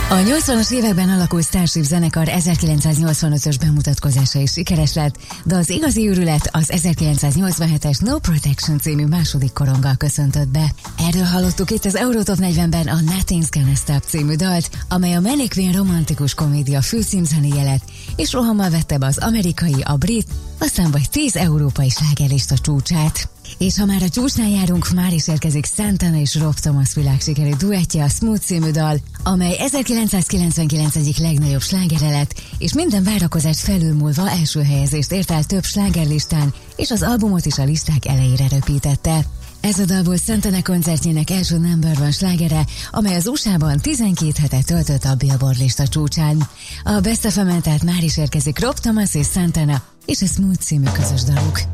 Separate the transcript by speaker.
Speaker 1: A 80-as években alakult Starship zenekar 1985-ös bemutatkozása is sikeres lett, de az igazi őrület az 1987-es No Protection című második koronggal köszöntött be. Erről hallottuk itt az Eurotop 40-ben a Nothing's Gonna Stop című dalt, amely a menekvén romantikus komédia főcímzenéje lett, és rohammal vette be az amerikai, a brit, aztán vagy 10 európai slágerlista csúcsát. És ha már a csúcsnál járunk, már is érkezik Santana és Rob Thomas világsikerű duettje, a Smooth című dal, amely 1999 egyik legnagyobb slágere lett, és minden várakozást felülmúlva első helyezést ért el több slágerlistán, és az albumot is a listák elejére röpítette. Ez a dal volt Santana koncertjének első number one slágere, amely az USA-ban 12 hetet töltött a Billboard lista csúcsán. A Best of-en tehát már is érkezik Rob Thomas és Santana, és a Smooth című közös daluk.